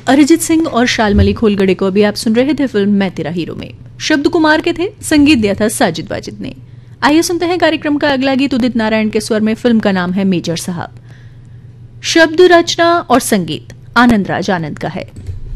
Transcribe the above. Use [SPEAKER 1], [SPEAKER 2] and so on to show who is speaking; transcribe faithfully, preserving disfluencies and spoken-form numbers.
[SPEAKER 1] अरिजीत सिंह और शालमली खोलगड़े को अभी आप सुन रहे थे फिल्म मैं तेरा हीरो में। शब्द कुमार के थे, संगीत दिया था साजिद वाजिद ने। आइए सुनते हैं कार्यक्रम का अगला गीत उदित नारायण के स्वर में। फिल्म का नाम है मेजर साहब। शब्द रचना और संगीत आनंद राज आनंद का है।